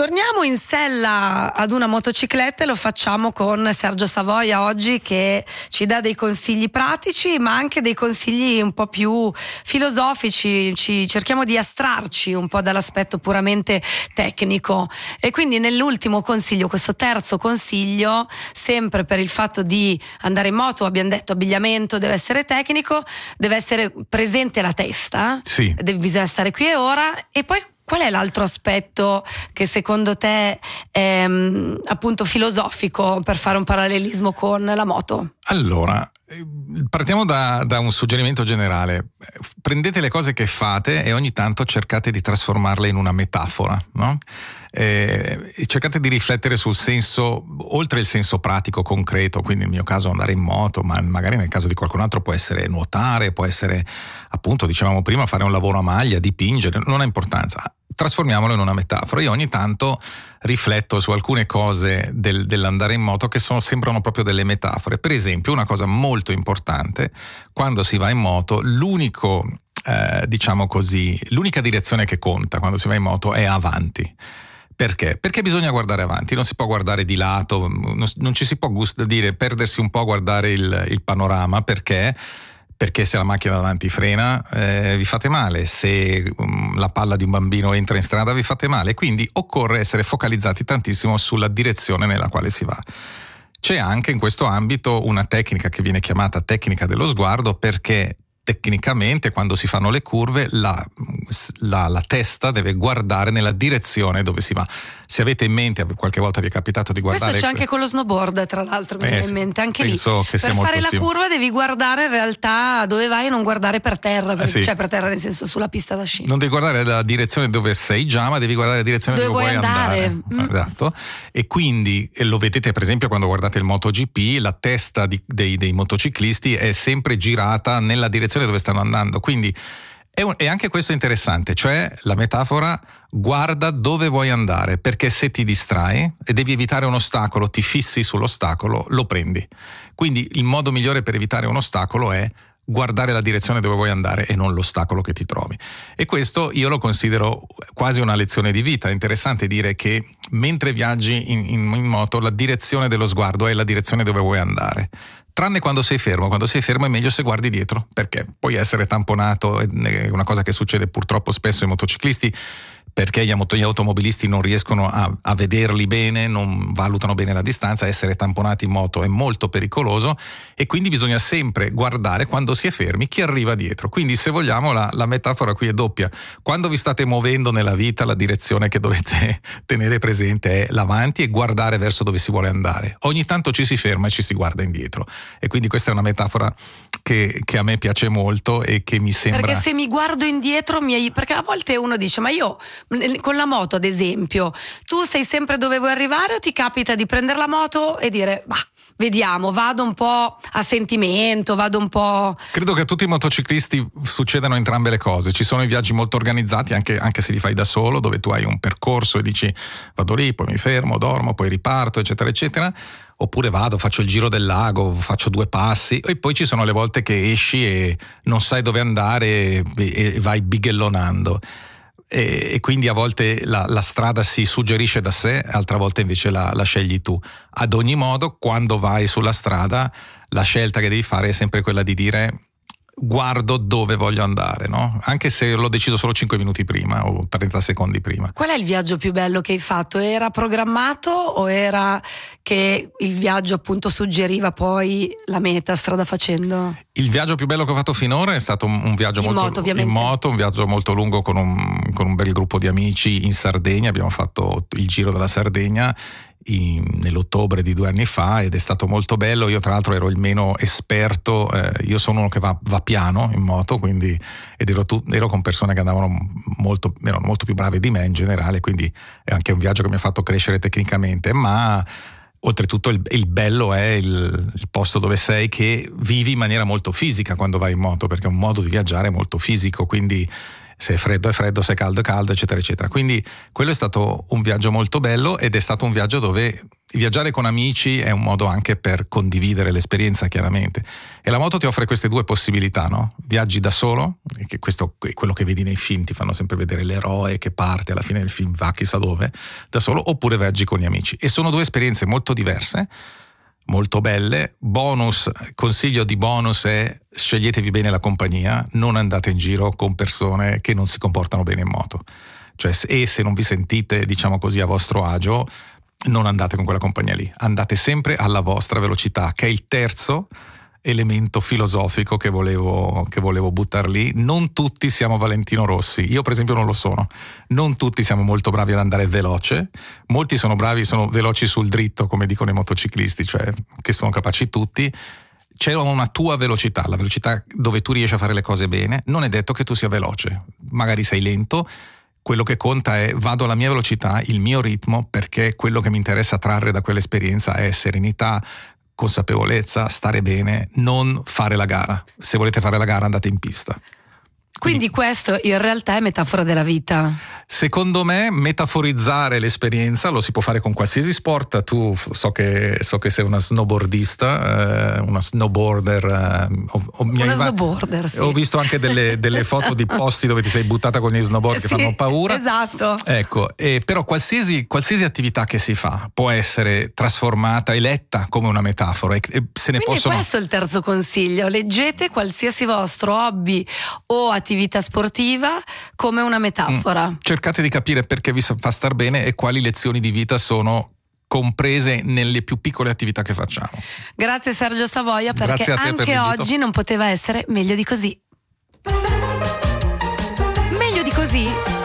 Torniamo in sella ad una motocicletta e lo facciamo con Sergio Savoia oggi, che ci dà dei consigli pratici ma anche dei consigli un po' più filosofici. Cerchiamo di astrarci un po' dall'aspetto puramente tecnico, e quindi nell'ultimo consiglio, questo terzo consiglio, sempre per il fatto di andare in moto, abbiamo detto abbigliamento deve essere tecnico, deve essere presente la testa, sì. Bisogna stare qui e ora. E poi qual è l'altro aspetto che secondo te è appunto filosofico, per fare un parallelismo con la moto? Allora, partiamo da un suggerimento generale. Prendete le cose che fate e ogni tanto cercate di trasformarle in una metafora, no? Cercate di riflettere sul senso, oltre il senso pratico, concreto, quindi nel mio caso andare in moto, ma magari nel caso di qualcun altro può essere nuotare, può essere, appunto, dicevamo prima, fare un lavoro a maglia, dipingere, non ha importanza. Trasformiamolo in una metafora. Io ogni tanto rifletto su alcune cose dell'andare in moto che sembrano proprio delle metafore. Per esempio, una cosa molto importante: quando si va in moto, l'unica direzione che conta quando si va in moto è avanti. Perché? Perché bisogna guardare avanti, non si può guardare di lato, non ci si può perdersi un po' a guardare il panorama, perché se la macchina davanti frena vi fate male, se la palla di un bambino entra in strada vi fate male, quindi occorre essere focalizzati tantissimo sulla direzione nella quale si va. C'è anche in questo ambito una tecnica che viene chiamata tecnica dello sguardo, perché tecnicamente quando si fanno le curve la testa deve guardare nella direzione dove si va. Se avete in mente, qualche volta vi è capitato di guardare... Questo c'è anche con lo snowboard, tra l'altro, mi viene in mente. Anche lì, che per fare la curva devi guardare in realtà dove vai e non guardare per terra, perché, cioè per terra nel senso sulla pista da sci. Non devi guardare la direzione dove sei già, ma devi guardare la direzione dove vuoi andare. Esatto. E quindi lo vedete per esempio quando guardate il MotoGP, la testa dei motociclisti è sempre girata nella direzione dove stanno andando, quindi è anche questo interessante, cioè la metafora: guarda dove vuoi andare, perché se ti distrai e devi evitare un ostacolo, ti fissi sull'ostacolo, lo prendi. Quindi il modo migliore per evitare un ostacolo è guardare la direzione dove vuoi andare e non l'ostacolo che ti trovi. E questo io lo considero quasi una lezione di vita. È interessante dire che mentre viaggi in moto, la direzione dello sguardo è la direzione dove vuoi andare. Tranne quando sei fermo. Quando sei fermo è meglio se guardi dietro, perché puoi essere tamponato, è una cosa che succede purtroppo spesso ai motociclisti, perché gli automobilisti non riescono a vederli bene, non valutano bene la distanza. Essere tamponati in moto è molto pericoloso e quindi bisogna sempre guardare, quando si è fermi, chi arriva dietro. Quindi, se vogliamo, la metafora qui è doppia. Quando vi state muovendo nella vita, la direzione che dovete tenere presente è l'avanti e guardare verso dove si vuole andare. Ogni tanto ci si ferma e ci si guarda indietro, e quindi questa è una metafora che a me piace molto e che mi sembra... Perché se mi guardo indietro perché a volte uno dice: ma io con la moto, ad esempio, tu sei sempre dove vuoi arrivare, o ti capita di prendere la moto e dire bah, vediamo, vado un po' a sentimento, vado un po'... Credo che a tutti i motociclisti succedano entrambe le cose. Ci sono i viaggi molto organizzati, anche se li fai da solo, dove tu hai un percorso e dici vado lì, poi mi fermo, dormo, poi riparto, eccetera eccetera. Oppure faccio il giro del lago, faccio 2 passi, e poi ci sono le volte che esci e non sai dove andare e vai bighellonando. E quindi a volte la strada si suggerisce da sé, altre volte invece la scegli tu. Ad ogni modo, quando vai sulla strada, la scelta che devi fare è sempre quella di dire: guardo dove voglio andare, no? Anche se l'ho deciso solo 5 minuti prima o 30 secondi prima. Qual è il viaggio più bello che hai fatto? Era programmato o era che il viaggio appunto suggeriva poi la meta strada facendo? Il viaggio più bello che ho fatto finora è stato un viaggio in moto, un viaggio molto lungo con un bel gruppo di amici in Sardegna. Abbiamo fatto il giro della Sardegna nell'ottobre di 2 anni fa, ed è stato molto bello. Io tra l'altro ero il meno esperto, io sono uno che va piano in moto, quindi, ed ero con persone che erano molto più brave di me in generale, quindi è anche un viaggio che mi ha fatto crescere tecnicamente. Ma oltretutto il bello è il posto dove sei, che vivi in maniera molto fisica quando vai in moto, perché è un modo di viaggiare molto fisico, quindi se è freddo è freddo, se è caldo è caldo, eccetera eccetera. Quindi quello è stato un viaggio molto bello, ed è stato un viaggio dove viaggiare con amici è un modo anche per condividere l'esperienza, chiaramente, e la moto ti offre queste due possibilità, no? Viaggi da solo, che questo è quello che vedi nei film, ti fanno sempre vedere l'eroe che parte, alla fine del film va chissà dove, da solo, oppure viaggi con gli amici, e sono due esperienze molto diverse, molto belle. Consiglio di bonus è: sceglietevi bene la compagnia, non andate in giro con persone che non si comportano bene in moto, cioè, e se non vi sentite, diciamo così, a vostro agio, non andate con quella compagnia lì, andate sempre alla vostra velocità, che è il terzo elemento filosofico che volevo buttare lì. Non tutti siamo Valentino Rossi, io per esempio non lo sono, non tutti siamo molto bravi ad andare veloce, molti sono veloci sul dritto, come dicono i motociclisti, cioè che sono capaci tutti. C'è una tua velocità, la velocità dove tu riesci a fare le cose bene. Non è detto che tu sia veloce, magari sei lento. Quello che conta è: vado alla mia velocità, il mio ritmo, perché quello che mi interessa trarre da quell'esperienza è serenità, consapevolezza, stare bene, non fare la gara. Se volete fare la gara, andate in pista. Quindi questo in realtà è metafora della vita. Secondo me metaforizzare l'esperienza lo si può fare con qualsiasi sport. Tu so che sei una snowboardista, una snowboarder. Snowboarder, sì. Ho visto anche delle foto di posti dove ti sei buttata con gli snowboard che fanno paura. Esatto. Ecco, però qualsiasi attività che si fa può essere trasformata e letta come una metafora. Quindi questo è il terzo consiglio: leggete qualsiasi vostro hobby o attività sportiva come una metafora. Cercate di capire perché vi fa star bene e quali lezioni di vita sono comprese nelle più piccole attività che facciamo. Grazie Sergio Savoia, perché anche oggi non poteva essere meglio di così. Meglio di così